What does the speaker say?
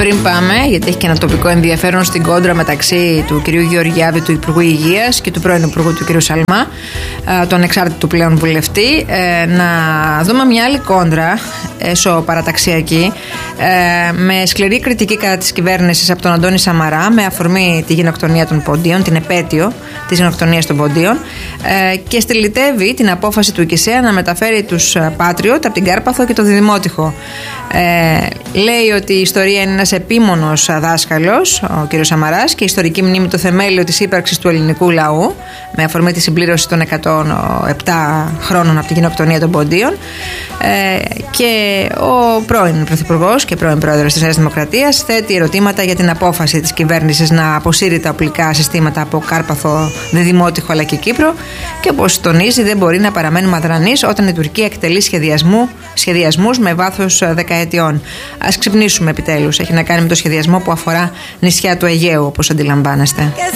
Πριν πάμε, γιατί έχει και ένα τοπικό ενδιαφέρον στην κόντρα μεταξύ του κυρίου Γεωργιάδη, του Υπουργού Υγείας, και του πρώην Υπουργού του κυρίου Σαλμά, τον ανεξάρτητου πλέον βουλευτή, να δούμε μια άλλη κόντρα εσωπαραταξιακή, με σκληρή κριτική κατά της κυβέρνησης από τον Αντώνη Σαμαρά, με αφορμή τη γενοκτονία των Ποντίων, την επέτειο της γενοκτονίας των Ποντίων, και στυλιτεύει την απόφαση του ΙΚΙΣΕΑ να μεταφέρει τους Πάτριοτ από την Κάρπαθο και το Διδημότυχο. Λέει ότι η ιστορία είναι ένας επίμονος δάσκαλος, ο κ. Σαμαράς, και η ιστορική μνήμη το θεμέλιο της ύπαρξης του ελληνικού λαού, με αφορμή τη συμπλήρωση των 107 χρόνων από την γενοκτονία των Ποντίων. Και ο πρώην Πρωθυπουργός και πρώην Πρόεδρος της Νέας Δημοκρατίας θέτει ερωτήματα για την απόφαση της κυβέρνησης να αποσύρει τα οπλικά συστήματα από Κάρπαθο, Διδημότυχο αλλά και Κύπρο, και όπως τονίζει, δεν μπορεί να παραμένουμε αδρανείς όταν η Τουρκία εκτελεί σχεδιασμούς με βάθος δεκαετιών. Ας ξυπνήσουμε επιτέλους. Έχει να κάνει με το σχεδιασμό που αφορά νησιά του Αιγαίου, όπως αντιλαμβάνεστε.